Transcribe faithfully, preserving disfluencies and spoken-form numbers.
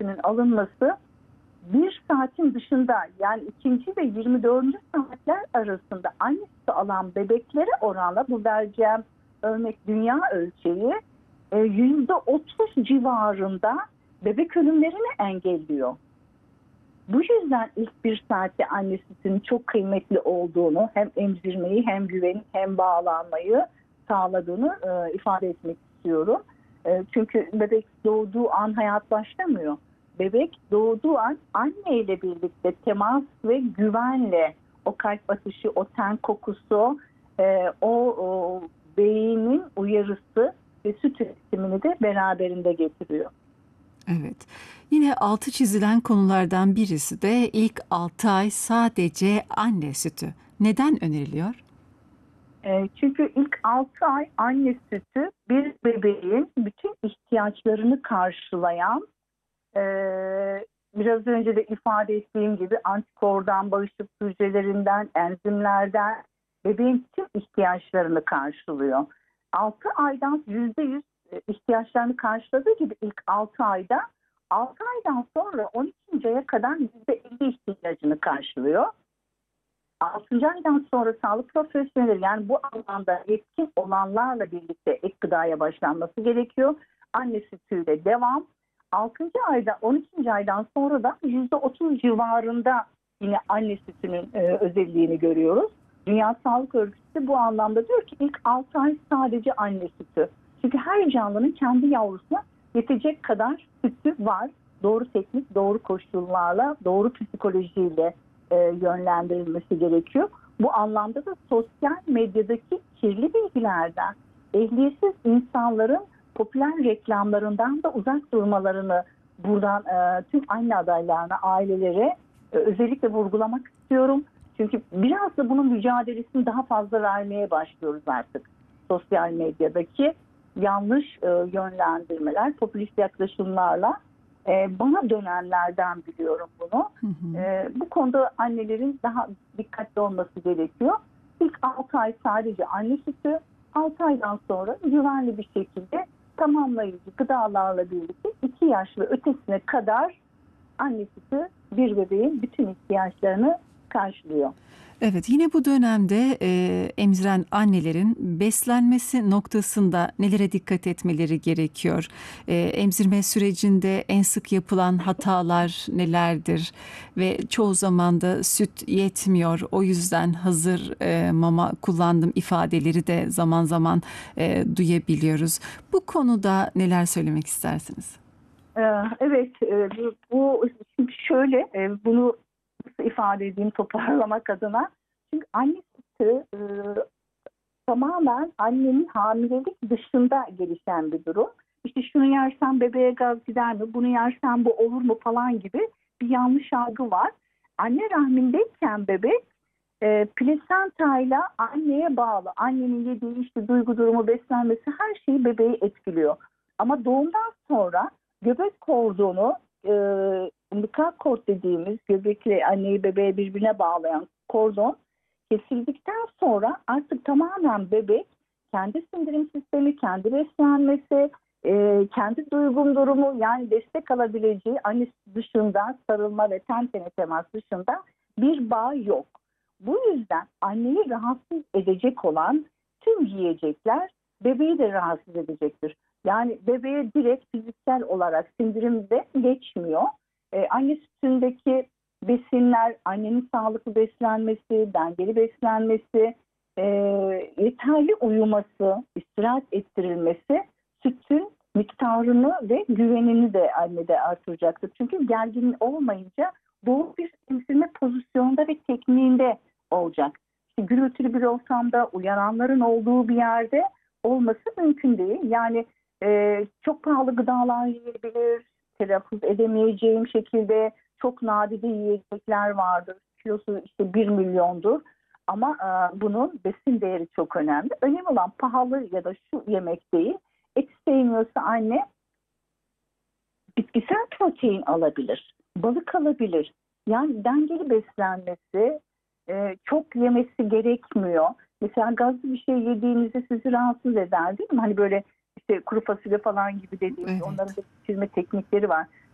sütünün alınması bir saatin dışında, yani ikinci ve yirmi dördüncü saatler arasında anne sütü alan bebeklere oranla, bu vereceğim örnek dünya ölçeği, yüzde otuz civarında bebek ölümlerini engelliyor. Bu yüzden ilk bir saatte anne sütünün çok kıymetli olduğunu, hem emzirmeyi hem güveni hem bağlanmayı sağladığını e, ifade etmek istiyorum. E, çünkü bebek doğduğu an hayat başlamıyor. Bebek doğduğu an anne ile birlikte temas ve güvenle, o kalp atışı, o ten kokusu, e, o, o beynin uyarısı ve süt üretimini de beraberinde getiriyor. Evet. Yine altı çizilen konulardan birisi de ilk altı ay sadece anne sütü. Neden öneriliyor? E, çünkü ilk altı ay anne sütü bir bebeğin bütün ihtiyaçlarını karşılayan, e, biraz önce de ifade ettiğim gibi antikordan, bağışıklık hücrelerinden, enzimlerden bebeğin tüm ihtiyaçlarını karşılıyor. altı aydan yüzde yüz ihtiyaçlarını karşıladığı gibi ilk altı ayda, altı aydan sonra on ikinci aya kadar yüzde elli ihtiyacını karşılıyor. altıncı aydan sonra sağlık profesyonelleri, yani bu alanda yetkin olanlarla birlikte ek gıdaya başlanması gerekiyor. Anne sütüyle devam. altıncı ayda, on ikinci aydan sonra da yüzde otuz civarında yine anne sütünün e, özelliğini görüyoruz. Dünya Sağlık Örgütü bu anlamda diyor ki ilk altı ay sadece anne sütü. Çünkü her canlının kendi yavrusuna yetecek kadar sütü var. Doğru teknik, doğru koşullarla, doğru psikolojiyle e, yönlendirilmesi gerekiyor. Bu anlamda da sosyal medyadaki kirli bilgilerden, ehliyetsiz insanların popüler reklamlarından da uzak durmalarını buradan e, tüm anne adaylarına, ailelere e, özellikle vurgulamak istiyorum. Çünkü biraz da bunun mücadelesini daha fazla vermeye başlıyoruz artık. Sosyal medyadaki yanlış e, yönlendirmeler, popülist yaklaşımlarla e, bana dönenlerden biliyorum bunu. Hı hı. E, bu konuda annelerin daha dikkatli olması gerekiyor. İlk altı ay sadece anne sütü, altı aydan sonra güvenli bir şekilde tamamlayıcı gıdalarla birlikte iki yaş ve ötesine kadar anne sütü bir bebeğin bütün ihtiyaçlarını karşılıyor. Evet, yine bu dönemde e, emziren annelerin beslenmesi noktasında nelere dikkat etmeleri gerekiyor? E, emzirme sürecinde en sık yapılan hatalar nelerdir? Ve çoğu zaman da süt yetmiyor, o yüzden hazır e, mama kullandım ifadeleri de zaman zaman e, duyabiliyoruz. Bu konuda neler söylemek istersiniz? Ee, Evet, e, bu bu- şimdi şöyle, e, bunu nasıl ifade edeyim toparlamak adına. Çünkü anne sütü e, tamamen annenin hamilelik dışında gelişen bir durum. İşte şunu yersen bebeğe gaz gider mi, bunu yersen bu olur mu falan gibi bir yanlış algı var. Anne rahmindeyken bebek e, plasentayla anneye bağlı. Annenin yediği işte duygu durumu, beslenmesi, her şeyi bebeği etkiliyor. Ama doğumdan sonra göbek kordonu, e, umbilical cord dediğimiz göbekle anneyi bebeğe birbirine bağlayan kordon kesildikten sonra artık tamamen bebek kendi sindirim sistemi, kendi beslenmesi, e, kendi duygun durumu, yani destek alabileceği anne dışında, sarılma ve ten tene temas dışında bir bağ yok. Bu yüzden anneyi rahatsız edecek olan tüm yiyecekler bebeği de rahatsız edecektir. Yani bebeğe direkt fiziksel olarak sindirimde geçmiyor. Ee, anne sütündeki besinler, annenin sağlıklı beslenmesi, dengeli beslenmesi, e, yeterli uyuması, istirahat ettirilmesi sütün miktarını ve güvenini de annede artıracaktır. Çünkü gergin olmayınca doğru bir emzirme pozisyonunda ve tekniğinde olacak. İşte gürültülü bir ortamda, uyaranların olduğu bir yerde olması mümkün değil. Yani e, çok pahalı gıdalar yiyebilir, telaffuz edemeyeceğim şekilde çok nadide yiyecekler vardır. Kilosu işte bir milyondur. Ama e, bunun besin değeri çok önemli. Önemli olan pahalı ya da şu yemek değil. Et sevmiyorsa anne bitkisel protein alabilir, balık alabilir. Yani dengeli beslenmesi, e, çok yemesi gerekmiyor. Mesela gazlı bir şey yediğinizde sizi rahatsız eder değil mi? Hani böyle işte kuru fasulye falan gibi dediğimiz, onların Evet. da pişirme teknikleri var.